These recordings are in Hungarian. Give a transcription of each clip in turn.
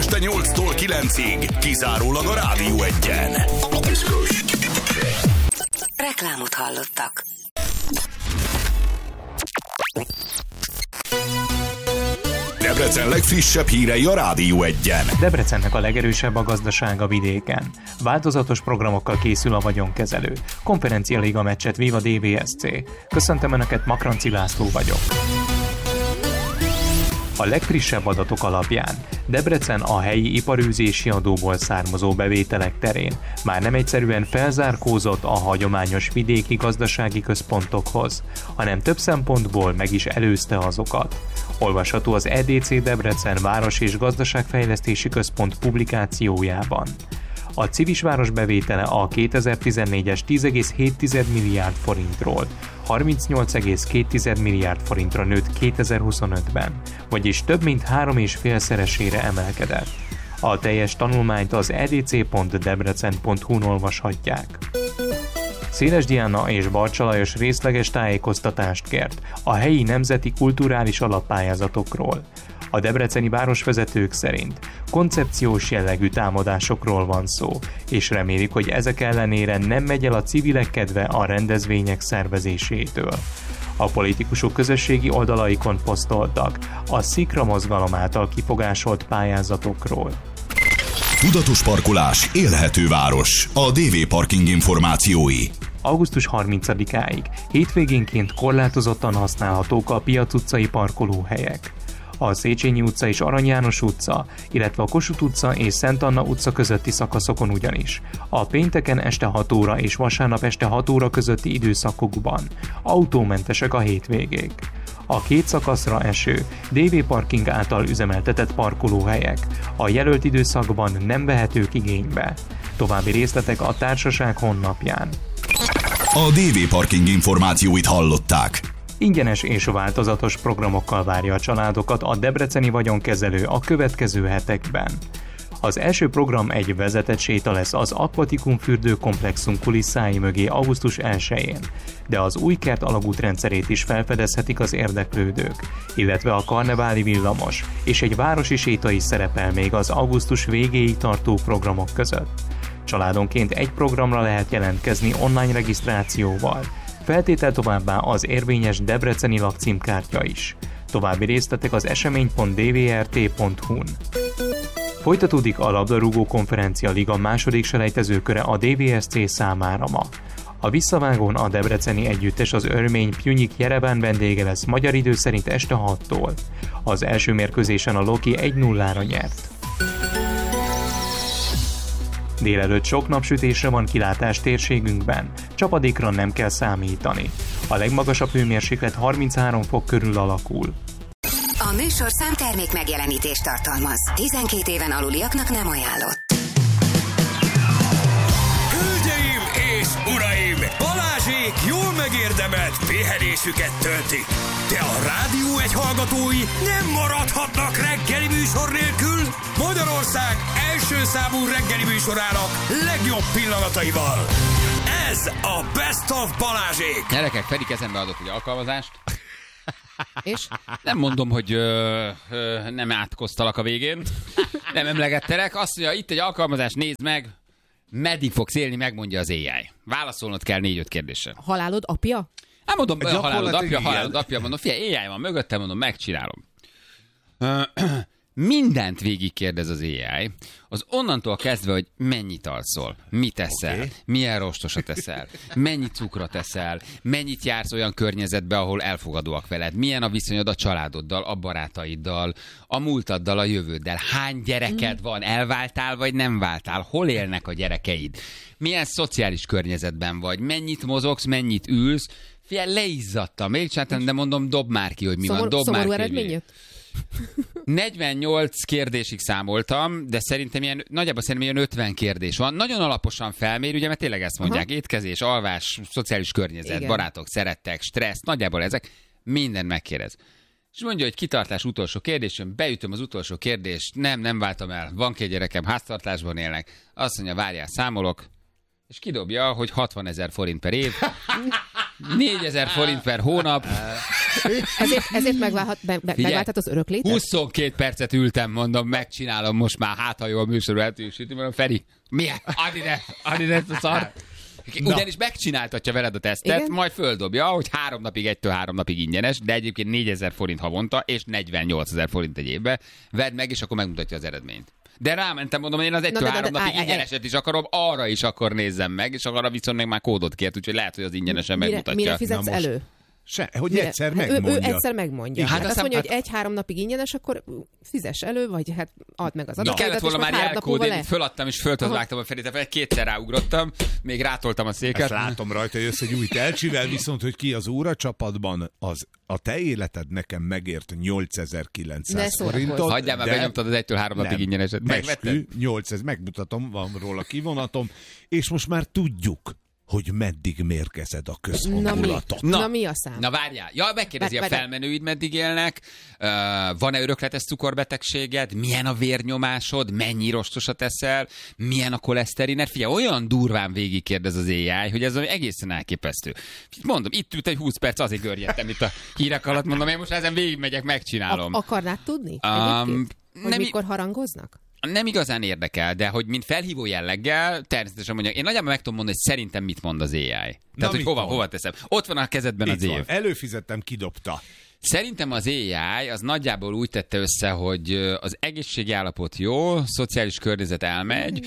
este 8-tól 9-ig, kizárólag a Rádió Egyen. Reklámot hallottak. Debrecen legfrissebb hírei a Rádió Egyen. Debrecennek a legerősebb a gazdasága vidéken. Változatos programokkal készül a vagyonkezelő. Konferencia Liga meccset vív a DVSC. Köszöntöm Önöket, Makranci László vagyok. A legfrissebb adatok alapján Debrecen a helyi iparűzési adóból származó bevételek terén már nem egyszerűen felzárkózott a hagyományos vidéki gazdasági központokhoz, hanem több szempontból meg is előzte azokat. Olvasható az EDC Debrecen Város- és Gazdaságfejlesztési Központ publikációjában. A Civisváros bevétele a 2014-es 10,7 milliárd forintról 38,2 milliárd forintra nőtt 2025-ben, vagyis több mint 3,5-szeresére emelkedett. A teljes tanulmányt az edc.debrecen.hu-n olvashatják. Széles Diana és Barcsa Lajos részleges tájékoztatást kért a helyi nemzeti kulturális alappályázatokról. A debreceni városvezetők szerint koncepciós jellegű támadásokról van szó, és remélik, hogy ezek ellenére nem megy el a civilek kedve a rendezvények szervezésétől. A politikusok közösségi oldalaikon posztoltak a Szikra mozgalom által kifogásolt pályázatokról. Tudatos parkolás, élhető város. A DV Parking információi. Augusztus 30-áig hétvégénként korlátozottan használhatók a Piac utcai parkolóhelyek. A Széchenyi utca és Arany János utca, illetve a Kossuth utca és Szent Anna utca közötti szakaszokon ugyanis a pénteken este 6 óra és vasárnap este 6 óra közötti időszakokban autómentesek a hétvégék. A két szakaszra eső DV Parking által üzemeltetett parkolóhelyek a jelölt időszakban nem vehetők igénybe. További részletek a társaság honlapján. A DV Parking információit hallották. Ingyenes és változatos programokkal várja a családokat a debreceni vagyonkezelő a következő hetekben. Az első program egy vezetett séta lesz az Aquatikum fürdőkomplexum kulisszái mögé augusztus 1-én, de az új kert alagútrendszerét is felfedezhetik az érdeklődők, illetve a karneváli villamos és egy városi séta is szerepel még az augusztus végéig tartó programok között. Családonként egy programra lehet jelentkezni online regisztrációval. Feltétel továbbá az érvényes debreceni lakcímkártya is. További részletek az esemény.dvrt.hu-n. Folytatódik a labdarúgó konferencia liga második selejtezőköre a DVSC számára ma. A visszavágón a debreceni együttes az örmény Pjunik Jereván vendége lesz magyar idő szerint este 6-tól. Az első mérkőzésen a Loki 1-0-ra nyert. Délelőtt sok napsütésre van kilátás térségünkben, csapadékra nem kell számítani. A legmagasabb hőmérséklet 33 fok körül alakul. A műsor számtermék megjelenítést tartalmaz. 12 éven aluliaknak nem ajánlott. Hölgyeim és uraim! Balázsék jól megérdemelt pihenésüket töltik. De a Rádió Egy hallgatói nem maradhatnak reggeli műsor nélkül. Magyarország első számú reggeli műsorának legjobb pillanataival. Ez a Best of Balázsék. Gyerekek, Feri kezembe adott egy alkalmazást. És? Nem mondom, hogy nem átkoztalak a végén. Nem emlegettelek. Azt mondja, itt egy alkalmazás, nézd meg. Meddig fogsz élni, megmondja az AI. Válaszolnod kell 4-5 kérdésre. Halálod apja? Hát mondom, halálod apja, mondom, figyelj, AI van mögöttem, mondom, megcsinálom. Mindent végig kérdez az AI, az onnantól kezdve, hogy mennyit alszol, mit teszel, milyen rostosat teszel, mennyi cukrot teszel, mennyit jársz olyan környezetbe, ahol elfogadóak veled, milyen a viszonyod a családoddal, a barátaiddal, a múltaddal, a jövőddel, hány gyereked van, elváltál vagy nem váltál, hol élnek a gyerekeid, milyen szociális környezetben vagy, mennyit mozogsz, mennyit ülsz, figyelj, leizzadtam, még csináltam, de mondom, dob már ki, hogy mi van, dob már ki, eredmény jött? 48 kérdésig számoltam, de szerintem nagyjából ilyen 50 kérdés van. Nagyon alaposan felmér, ugye, mert tényleg ezt mondják, étkezés, alvás, szociális környezet, igen, barátok, szerettek, stressz, nagyjából ezek, minden megkérdez. És mondja, hogy kitartás utolsó kérdés, beütöm az utolsó kérdést, nem váltam el, van 2 gyerekem, háztartásban élnek, azt mondja, várjál, számolok, és kidobja, hogy 60 000 forint per év, 4 000 forint per hónap, Ezért megválthat az öröklétet? 22 percet ültem, mondom, megcsinálom most már, hát ha jó a műsor lehetősíti, mondom, Feri, milyen? Add ide ezt a szart. Ugyanis megcsináltatja veled a tesztet, igen? Majd földobja, hogy 3 napig, 1-3 napig ingyenes, de egyébként 4000 forint havonta, és 48 000 forint egy évbe. Vedd meg, és akkor megmutatja az eredményt. De rámentem, mondom, hogy én az 1-3 napig ingyeneset is akarom, arra is akkor nézzem meg, és arra viszont még már kódot kért, úgyhogy lehet, hogy az ingyenesen megmutatja. Mire fizetsz elő? Hogy egyszer megmondja. Ő egyszer megmondja. Hát azt mondja, hogy 1-3 napig ingyenes, akkor fizess elő, vagy hát add meg az adatot. Kellett volna már jelkódét, föladtam és föltözvágtam a Ferit, tehát kétszer ráugrottam, még rátoltam a széket. Ezt látom rajta, hogy jössz egy új telcsivel, viszont, hogy ki az óra csapatban, az a te életed nekem megért 8900 forintot. Hagyjál már, benyomtad az 1-3 napig ingyeneset. Megvetted? 800, megmutatom, van róla kivonatom, és most már tudjuk, hogy meddig mérgezed a közhangulatot. Na mi a szám? Na várjál. Ja, megkérdezi a felmenőid, meddig élnek, van-e örökletes cukorbetegséged, milyen a vérnyomásod, mennyi rostosat eszel, milyen a koleszterined. Figyelj, olyan durván végigkérdez az AI, hogy ez egészen elképesztő. Mondom, itt ült egy 20 perc, azért görnyedtem itt a hírek alatt, mondom, én most ezen végigmegyek, megcsinálom. Akarnád tudni? Hogy mikor harangoznak? Nem igazán érdekel, de hogy mint felhívó jelleggel, természetesen mondja, én nagyjából meg tudom mondani, hogy szerintem mit mond az AI. Tehát, hogy hova teszem. Ott van a kezedben itt az év. Előfizettem, kidobta. Szerintem az AI az nagyjából úgy tette össze, hogy az egészségi állapot jó, szociális környezet elmegy,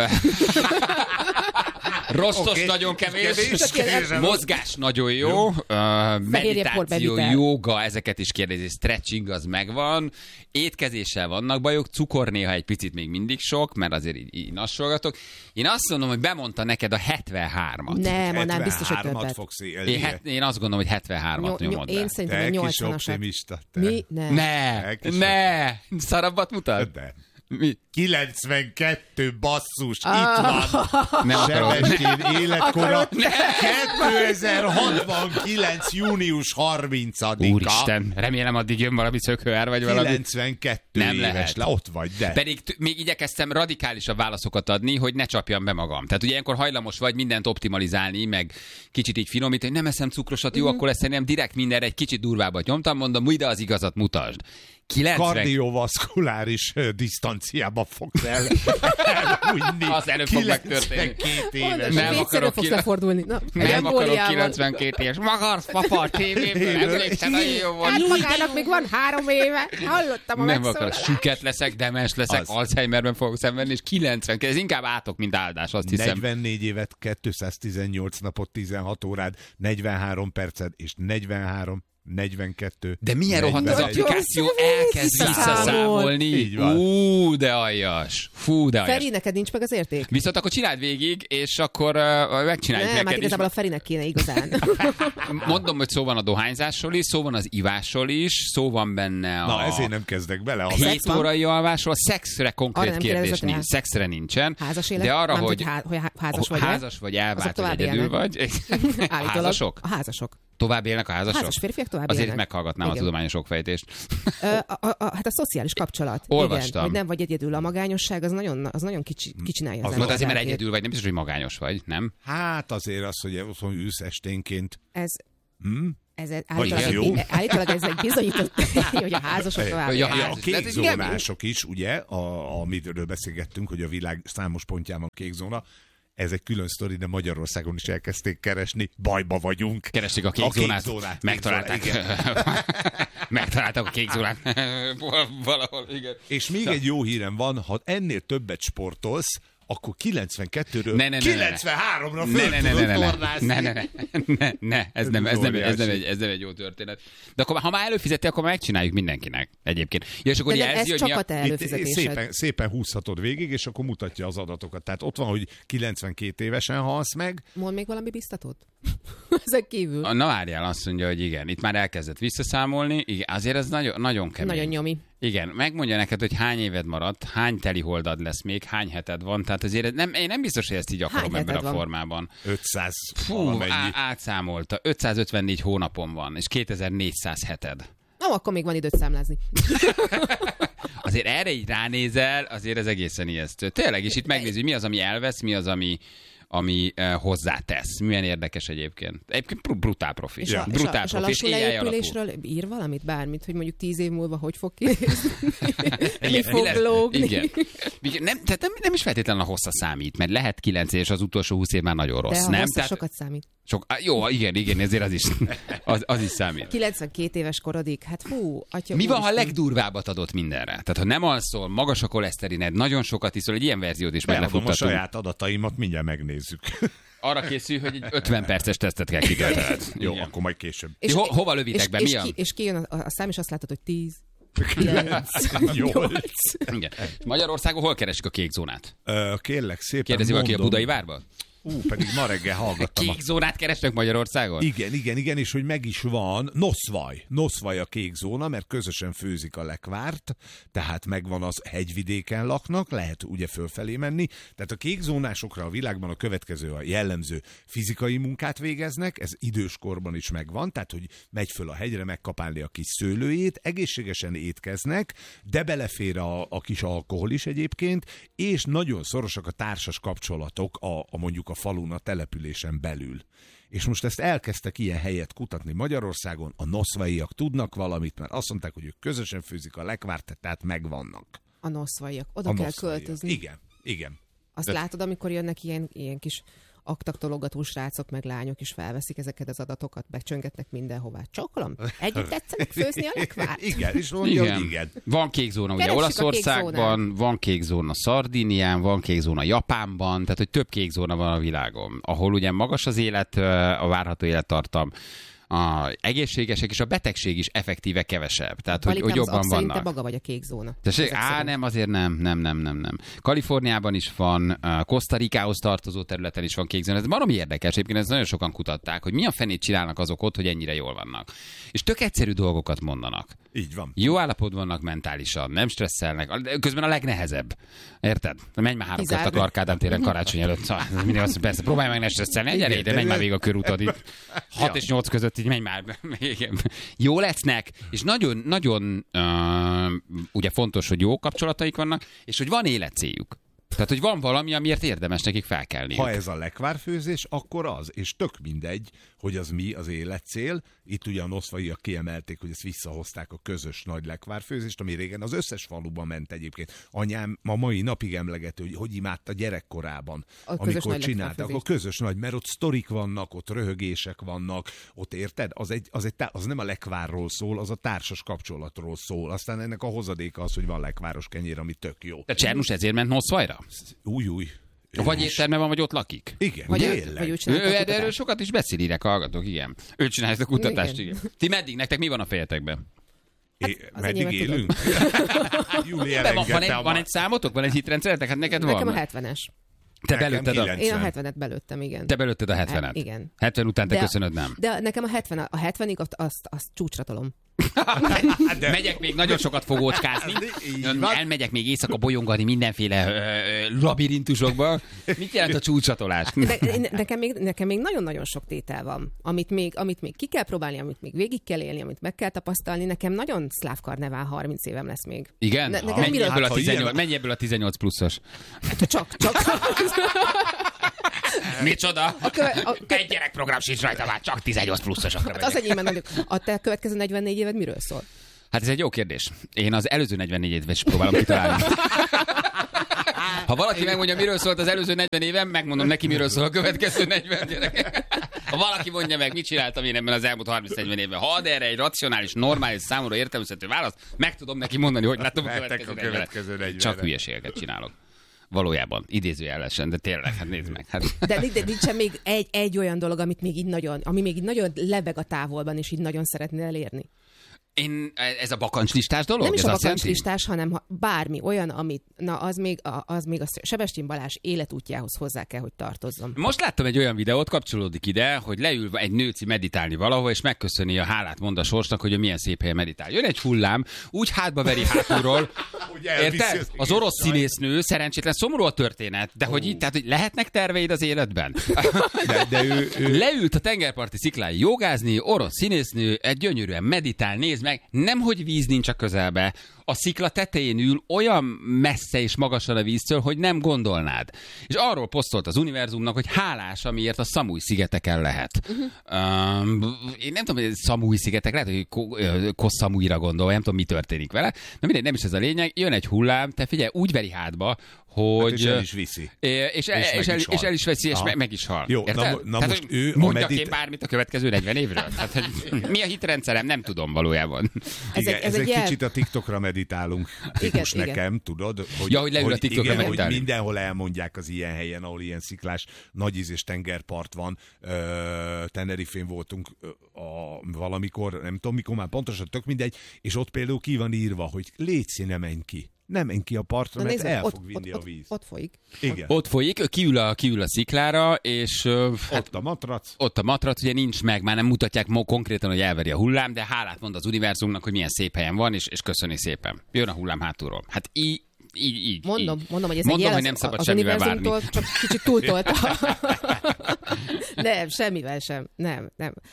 rostos nagyon kevés, mozgás nagyon jó, meditáció, jóga, ezeket is kérdezi, stretching az megvan, étkezéssel vannak bajok, cukor néha egy picit még mindig sok, mert azért így nassolgatok. Én azt mondom, hogy bemondta neked a 73-at. Nem, annál biztos, hogy többet. Fogsz én azt gondolom, hogy 73-at nyomod be. Én szerintem a 80-asat. Mi? Ne! Szarabbat mutat? De. Mi? 92 basszus, itt van. Sebestyén életkora. 2069. június 30-a. Úristen, remélem addig jön valami szökőár, vagy valami. 92 nem éves, lehet. ott vagy, de. Pedig még igyekeztem radikálisabb válaszokat adni, hogy ne csapjam be magam. Tehát ugye ilyenkor hajlamos vagy mindent optimalizálni, meg kicsit így finomítani, hogy nem eszem cukrosat, jó, akkor ezt szerintem direkt mindenre egy kicsit durvábbat nyomtam, mondom, ide az igazat mutasd. 90... Kardiovaszkuláris disztanciába fogsz elújni. Az előbb fog megtörténni. 92 éves. Nem akarok, fogsz lefordulni. Nem akarok 92 éves. Magarsz, papa, a tévéből. Emlékszel, nagyon jó volt. Hát magának még van 3 éve. Hallottam a nem akarok. Süket leszek, demens leszek, Alzheimerben fogok szenvedni, és 92. Ez inkább átok, mint áldás, azt hiszem. 44 évet, 218 napot, 16 órád, 43 perced, és 42. De milyen rohadt az applikáció, elkezd visszaszámolni. De aljas. Feri, neked nincs meg az érték? Viszont akkor csináld végig, és akkor megcsináljuk neked. Nem, hát igazából a Ferinek kéne igazán. Mondom, hogy szó van a dohányzásról is, szó van az ivásról is, szó van benne a... Na, ezért nem kezdek bele. 7 órai alvásról, a szexre konkrét kérdés nincs. Szexre nincsen. Házas élet? De arra, hogy házas vagy elvált, vagy egyedül vagy. Házasok? A házasok. Tovább élnek a házasok? Házas férfiak tovább azért élnek. Meghallgatnám a tudományos okfejtést. Hát a szociális kapcsolat. Olvastam. Igen, hogy nem vagy egyedül. A magányosság az nagyon kicsinálja az embert. Azért, mert egyedül vagy, nem biztos, hogy magányos vagy, nem? Hát azért az, hogy otthon ülsz esténként. Ez állítólag ez egy bizonyított, hogy a házasok tovább. A kékzónások is, ugye, amiről beszélgettünk, hogy a világ számos pontján van kékzóna. Ez egy külön sztori, de Magyarországon is elkezdték keresni. Bajba vagyunk. Keresték a kékzónát. Megtalálták. Megtalálták a kékzónát. Valahol, igen. És még egy jó hírem van, ha ennél többet sportolsz, akkor 92-ről 93-ra föl tudod tornászni. Ne, ez nem egy jó történet. De akkor, ha már előfizeti, akkor megcsináljuk mindenkinek egyébként. Ja, és akkor de jelzi, ez hogy csak a te előfizetésed. Szépen húzhatod végig, és akkor mutatja az adatokat. Tehát ott van, hogy 92 évesen halsz meg. Mond még valami biztatót? Ezek kívül. Na várjál, azt mondja, hogy igen. Itt már elkezdett visszaszámolni. Igen, azért ez nagyon kemény. Nagyon nyomi. Igen, megmondja neked, hogy hány éved maradt, hány teli holdad lesz még, hány heted van, tehát azért én nem biztos, hogy ezt így akarom ebben a formában. 500 átszámolta, 554 hónapon van, és 2400 heted. Akkor még van időt számlázni. Azért erre így ránézel, azért ez egészen ijesztő. Tényleg, és itt megnézzük, mi az, ami elvesz, mi az, ami ami hozzátesz. Milyen érdekes egyébként. Egyébként brutál profi. És a lassú leépülésről ír valamit, bármit, hogy mondjuk 10 év múlva hogy fog kinézni? Mi fog lógni? Igen. Tehát nem is feltétlenül a hossza számít, mert lehet 9 és az utolsó 20 év már nagyon rossz. De nem? Tehát sokat számít. Jó, igen, ezért az is számít. 92 éves korodig, hát atya. Mi van, ha a legdurvábbat adott mindenre? Tehát ha nem alszol, magas a koleszterined, nagyon sokat iszol, egy ilyen verziót is meg a saját adataimat, mindjárt megnézzük. Arra készül, hogy egy 50 perces tesztet kell kitöltened. Jó, igen. Akkor majd később. Hova lövitek be? És kijön a szám, és azt látod, hogy 10. 8. Igen. Magyarországon hol keresik a kék zónát? Kérlek szépen. Kérdezi valaki a Budai Várban? Pedig ma reggel hallgattam. Kék zónát keresnek Magyarországon? Igen, és hogy meg is van Noszvaj a kék zóna, mert közösen főzik a lekvárt, tehát megvan az, hegyvidéken laknak, lehet ugye fölfelé menni, tehát a kék zónásokra a világban a következő a jellemző fizikai munkát végeznek, ez időskorban is megvan, tehát hogy megy föl a hegyre megkapálni a kis szőlőjét, egészségesen étkeznek, de belefér a kis alkohol is egyébként, és nagyon szorosak a társas kapcsolatok a mondjuk a falun, a településen belül. És most ezt elkezdtek ilyen helyet kutatni Magyarországon, a noszvaiak tudnak valamit, mert azt mondták, hogy ők közösen főzik a lekvárt, tehát megvannak. A noszvaiak. Oda kell költözni. Igen. Azt látod, amikor jönnek ilyen kis aktaktologató srácok meg lányok is felveszik ezeket az adatokat, becsöngetnek mindenhová. Csókolom, együtt tetszenek főzni a lekvárt? Igen, és mondja, igen. Van kék zóna ugye Olaszországban, van kék zóna Szardínián, van kék zóna Japánban, tehát hogy több kék zóna van a világon, ahol ugye magas az élet, a várható élettartam, a egészségesek és a betegség is effektíve kevesebb. Tehát, hogy jobban vannak. Szerint te maga vagy a kék zóna. Nem, azért nem. Kaliforniában is van, Costa Ricához tartozó területen is van kék zóna. Ez valami érdekes, egyébként ezt nagyon sokan kutatták, hogy mi a fenét csinálnak azok ott, hogy ennyire jól vannak. És tök egyszerű dolgokat mondanak. Így van. Jó állapotban vannak mentálisan, nem stresszelnek, közben a legnehezebb. Érted? Menj már 3 kört a Kárkádán téren karácsony előtt. Szóval, persze, próbálj meg ne stresszelni, gyere ide, menj már végig a körútod itt. 6 és 8 között így menj már. Jó lesznek, és nagyon ugye fontos, hogy jó kapcsolataik vannak, és hogy van életcéljuk. Tehát, hogy van valami, amiért érdemes nekik felkelni. Ha ez a lekvárfőzés, akkor az, és tök mindegy, hogy az mi az életcél. Itt ugye a noszvaiak kiemelték, hogy ezt visszahozták a közös nagy lekvárfőzést, ami régen az összes faluban ment egyébként. Anyám ma mai napig emlegető, hogy imádta gyerekkorában, amikor csináltak. A közös nagy, mert ott sztorik vannak, ott röhögések vannak, ott érted? Az nem a lekvárról szól, az a társas kapcsolatról szól. Aztán ennek a hozadéka az, hogy van lekváros kenyér, ami tök jó. De Csernus ezért ment Noszvajra? Új. Vagy étterme van, vagy ott lakik? Igen, erről sokat is beszélnek, hallgatok, igen. Ő csinálja a kutatást, igen. Ti meddig? Nektek mi van a fejetekben? Meddig élünk? Júli elengedte van egy számotok? Van egy hitrendszeretek? Hát neked van? Nekem a 70-es. Te belőtted Én a 70-et belőttem, igen. Te belőtted a 70-et? Igen. 70 után te köszönöd, nem? De nekem a 70-ig azt csúcsra tolom. Megyek még nagyon sokat fogócskázni, elmegyek még éjszaka bolyongani mindenféle labirintusokba. Mit jelent a csúcsatolás? Nekem még nagyon-nagyon sok tétel van, amit még ki kell próbálni, amit még végig kell élni, amit meg kell tapasztalni. Nekem nagyon szláv karnevál 30 évem lesz még. Igen? Mennyi ebből a 18 pluszos? Csak. Micsoda? Egy gyerekprogram sincs rajta, már csak 18 pluszosokra megyek. Az enyémben nagyok. A te következő 44 éved miről szól? Hát ez egy jó kérdés. Én az előző 44 évet is próbálom kitalálni. Ha valaki megmondja, miről szólt az előző 40 évem, megmondom neki, miről szól a következő 40 gyerek. Ha valaki mondja meg, mit csináltam én ebben az elmúlt 30-40 évben, ha ad erre egy racionális, normális, számomra értelmezhető választ, meg tudom neki mondani, hogy látom a következő 40. Csak hülyeségeket csinálok. Valójában, idézőjelesen, de tényleg, hát nézd meg. Hát. De nincsen még egy olyan dolog, ami még így nagyon lebeg a távolban, és így nagyon szeretnél elérni. Ez a bakancslistás dolog? Nem is a bakancslistás, hanem bármi olyan, amit, az még a Sebestyén Balázs életútjához hozzá kell, hogy tartozzon. Most láttam egy olyan videót, kapcsolódik ide, hogy leül egy nőci meditálni valahol, és megköszöni a hálát, mond a sorsnak, hogy milyen szép helyen meditál. Jön egy hullám, úgy hátba veri hátulról. Érted? Az orosz színésznő, szerencsétlen, szomorú a történet, de hogy így, tehát hogy lehetnek terveid az életben? De ő leült a tengerparti sziklái jogázni, orosz színésznő, egy gyönyörűen meditál, nézd meg, nemhogy víz nincs a közelbe, a szikla tetején ül olyan messze és magasan a víztől, hogy nem gondolnád. És arról posztolt az univerzumnak, hogy hálás, amiért a Szamúj-szigeteken lehet. Én nem tudom, hogy Szamúj-szigetek, lehet, hogy Koh-Samui-ra gondol, nem tudom, mi történik vele. Na mindegy, nem is ez a lényeg. Jön egy hullám, te figyelj, úgy veri hátba, hogy... Hát és el is viszi. És el is veszi, és meg is hal. Jó, érted? na Tehát, most ő mondjak én bármit a következő 40 évről? Tehát, hogy mi a hitrendszerem? Nem tudom valójában. Ez egy kicsit a TikTokra meditálunk. Típus nekem, tudod? Hogy leül a TikTokra meditálni. Hogy mindenhol elmondják az ilyen helyen, ahol ilyen sziklás, nagyíz és tengerpart van. Tenerifén voltunk valamikor, nem tudom mikor, már pontosan tök mindegy, és ott például ki van írva, hogy létszi, ne menj ki. Nem menj ki a partra, mert el fog vinni a víz. Ott folyik. Igen. Ott folyik, kiül a sziklára, és... ott a matrac. Ott a matrac, ugye nincs meg, már nem mutatják konkrétan, hogy elveri a hullám, de hálát mond az univerzumnak, hogy milyen szép helyen van, és köszöni szépen. Jön a hullám hátulról. Hát így. Mondom, hogy ez mondom, egy jel, hogy nem szabad az semmivel várni. Csak kicsit túltolta. Nem, semmivel sem. Nem.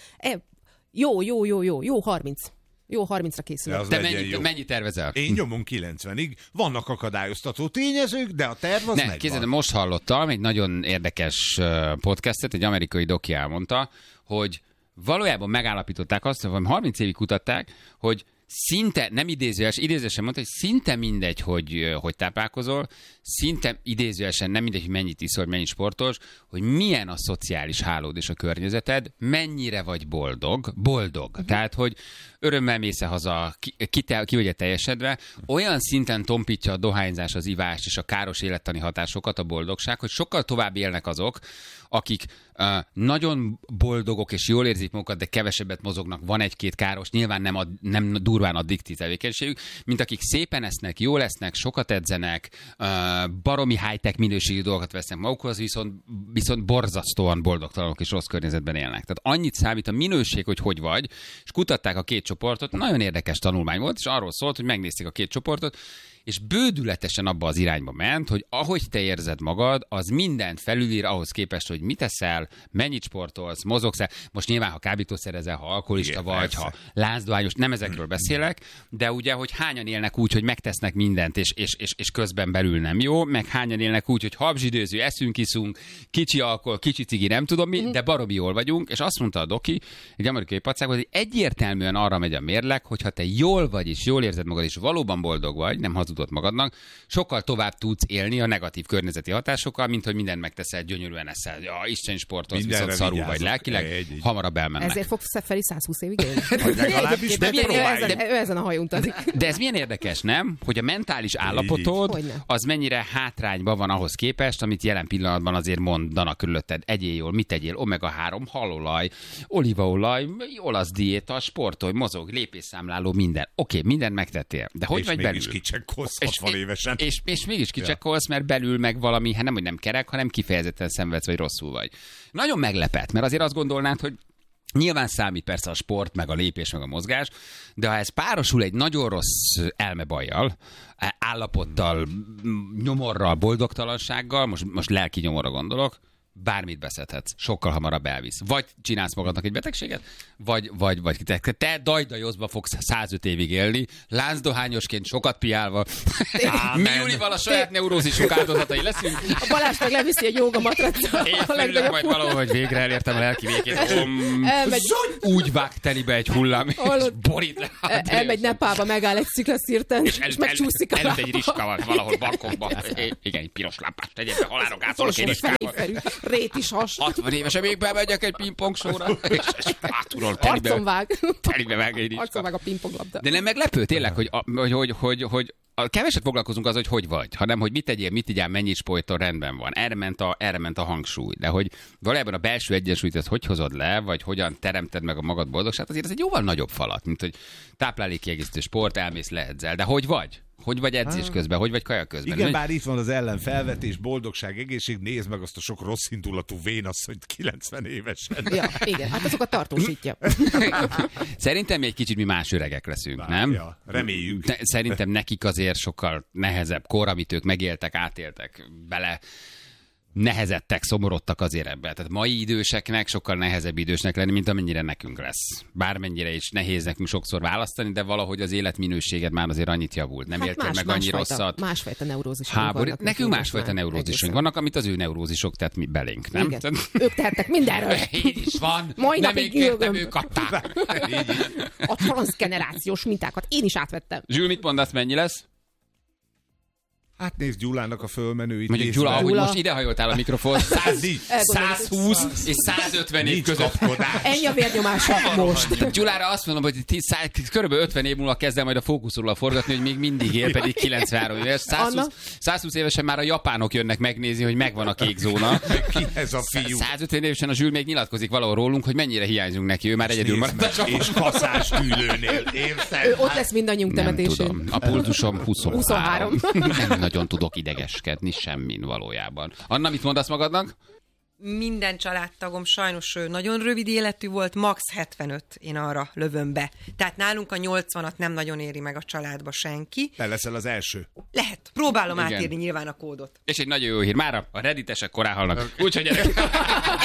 Jó, 30. Jó, 30-ra készülök. Te mennyit tervezel? Én nyomom 90-ig. Vannak akadályoztató tényezők, de a terv az megvan. Képzeld, most hallottam egy nagyon érdekes podcastet, egy amerikai doki elmondta, hogy valójában megállapították azt, hogy 30 évig kutatták, hogy szinte, nem idézőesen mondta, hogy szinte mindegy, hogy táplálkozol, szinte idézőesen nem mindegy, hogy mennyit iszol, mennyit sportos, hogy milyen a szociális hálód és a környezeted, mennyire vagy boldog. Tehát, hogy örömmel mész haza, ki vagy teljesedve, olyan szinten tompítja a dohányzás, az ivás és a káros élettani hatásokat a boldogság, hogy sokkal tovább élnek azok, akik nagyon boldogok és jól érzik magukat, de kevesebbet mozognak, van egy-két káros, nyilván nem durván addiktív tevékenységük, mint akik szépen esznek, jól esznek, sokat edzenek, baromi high-tech minőségű dolgokat vesznek magukhoz, viszont borzasztóan boldogtalanok és rossz környezetben élnek. Tehát annyit számít a minőség, hogy vagy, és kutatták a két csoportot, nagyon érdekes tanulmány volt, és arról szólt, hogy megnézték a két csoportot, és bődületesen abba az irányba ment, hogy ahogy te érzed magad, az mindent felülír ahhoz képest, hogy mit eszel, mennyit sportolsz, mozogsz. Most nyilván, ha kábítószerezel, ha alkoholista igen, vagy, persze. Ha lázdohányos, nem ezekről beszélek, de ugye, hogy hányan élnek úgy, hogy megtesznek mindent, és közben belül nem jó, meg hányan élnek úgy, hogy habzsidőző, eszünk, iszunk, kicsi alkohol, kicsi cigi, nem tudom mi, de baromi jól vagyunk, és azt mondta a doki, egy amerikai pacák, hogy egyértelműen arra megy a mérleg, hogyha te jól vagy, és jól érzed magad, és valóban boldog vagy, nem hazudott magadnak, sokkal tovább tudsz élni a negatív környezeti hatásokkal, mint hogy mindent megteszel, gyönyörűen eszel. Ja, Isten sportolsz, viszont szarul vagy lelkileg, hamarabb elmennek. Ezért fogsz felé 120 évig élni? Legalábbis ő ezen a hajón utazik. De ez milyen érdekes, nem? Hogy a mentális állapotod az mennyire hátrányban van ahhoz képest, amit jelen pillanatban azért mondanak körülötted. Egyél jól, mit tegyél? Omega-3, halolaj, olívaolaj, olasz diéta, sportolj, mozog, lépésszámláló, minden. Oké, mindent megtettél. De hogy vagy belül? 60 évesen. És mégis kicsekkolsz, mert belül meg valami, hát nem, hogy nem kerek, hanem kifejezetten szenvedsz, vagy rosszul vagy. Nagyon meglepett, mert azért azt gondolnád, hogy nyilván számít persze a sport, meg a lépés, meg a mozgás, de ha ez párosul egy nagyon rossz elmebajjal, állapottal, nyomorral, boldogtalansággal, most lelki nyomorra gondolok, bármit beszedhetsz, sokkal hamarabb elvisz. Vagy csinálsz magadnak egy betegséget, vagy te dajdajozva fogsz 105 évig élni, láncdohányosként sokat piálva. Mi Julival a saját neurózisunk áldozatai leszünk. A Balázs meg leviszi egy jóga matraccal. Én felülök majd valahogy végre elértem a lelki végét. Úgy vág telibe egy hullám, és borít le. Elmegy Nepálba, megáll egy sziklaszírten, és megcsúszik a lába. Előtt egy riskával, valahol Bangkokban. Igen, egy piros lámpás, tegyél be halálok átolok egy riskával. Rét is has. 60 évesen még bemegyek egy pingpongsóra, és hátulról arcon vág. Telibe vág egy arcon vág a pingponglabda. De nem meglepő tényleg, hogy keveset foglalkozunk az, hogy vagy, hanem hogy mit tegyél, mit igyál, mennyit sportol, rendben van. Erre ment a hangsúly. De hogy valójában a belső egyensúlyt ezt hogy hozod le, vagy hogyan teremted meg a magad boldogságát, azért ez egy jóval nagyobb falat, mint hogy táplálékkiegészítő sport, elmész, leedzel. De hogy vagy? Hogy vagy edzés közben, hogy vagy kaja közben? Igen, bár itt van az ellenfelvetés, boldogság, egészség, nézd meg azt a sok rosszindulatú vénasszonyt 90 évesen. Ja, igen, hát azokat tartósítja. Szerintem mi egy kicsit mi más öregek leszünk, nem? Ja, reméljük. Szerintem nekik azért sokkal nehezebb kor, amit ők megéltek, átéltek bele. nehezettek, szomorodtak azért ebbe. Tehát mai időseknek sokkal nehezebb idősnek lenni, mint amennyire nekünk lesz. Bármennyire is nehéz nekünk sokszor választani, de valahogy az életminőséged már azért annyit javult. Nem éltél meg annyi rosszat. Másfajta neurózisunk vannak. Nekünk másfajta neurózisunk vannak, amit az ő neurózisok tett mi belénk, nem? Igen. Ők tehettek mindenről. Így is van. Mai nem napig én kértem, nyugodom. ők adták. A transzgenerációs mintákat én is átvettem. Zsül, mit mondasz, mennyi lesz? Hát nézd Gyulának a fölmenőit. Mondjuk Gyula, ahogy most idehajoltál a mikrofon, 120 és 150 év között. Ennyi a vérnyomása most. Gyulára azt mondom, hogy kb. 50 év múlva kezdem majd a fókuszról forgatni, hogy még mindig él, pedig 93 éves. 120 évesen már a japánok jönnek megnézni, hogy megvan a kék zóna. Ki ez a fiú? 150 évesen a Zsül még nyilatkozik valahol rólunk, hogy mennyire hiányzunk neki, ő már egyedül maradt. És kaszás tűlőnél, érted? Ott lesz mindannyiunk Nem temetésén. tudom. A pulzusom 23. 23. Nem nagyon tudok idegeskedni semmin valójában. Anna, mit mondasz magadnak? Minden családtagom sajnos nagyon rövid életű volt, max 75 én arra lövöm be. Tehát nálunk a 80-at nem nagyon éri meg a családba senki. Te leszel az első. Lehet, próbálom Igen. átírni nyilván a kódot. És egy nagyon jó hír, mára a redditesek korán halnak. Úgyhogy gyerek.